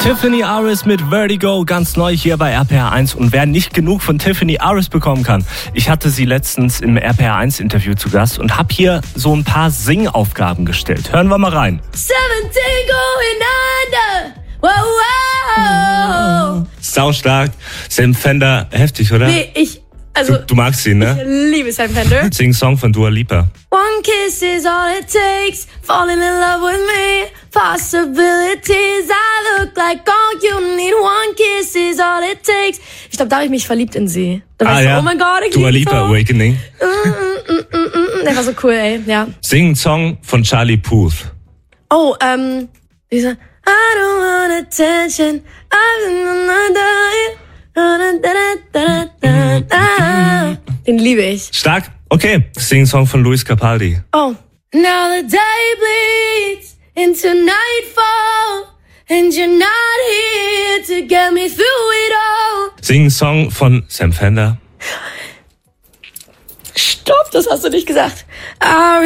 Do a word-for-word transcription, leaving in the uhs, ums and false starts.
Tiffany Aris mit Vertigo, ganz neu hier bei R P R eins. Und wer nicht genug von Tiffany Aris bekommen kann, ich hatte sie letztens im R P R eins Interview zu Gast und habe hier so ein paar Singaufgaben gestellt. Hören wir mal rein. seventeen going under. Wow, wow. Sau stark. Sam Fender, heftig, oder? Nee, ich, also... Du, du magst ihn, ne? Ich liebe Sam Fender. Sing einen Song von Dua Lipa. One kiss is all it takes. Falling in love with me. Possibilities. I look like all you need. One kiss is all it takes. Ich glaube, da habe ich mich verliebt in sie. Da war Ah ich so, ja, oh mein Gott, ich Dua liebe Lipa, so. Awakening. Mm, mm, mm, mm, mm. Der war so cool, ey, ja. Sing einen Song von Charlie Puth. Oh, ähm, dieser I don't want attention. Den liebe ich. Stark. Okay, sing einen Song von Luis Capaldi. Oh. Now the day bleeds into nightfall, and you're not here to get me through it all. Sing einen Song von Sam Fender. Stopp, das hast du nicht gesagt. I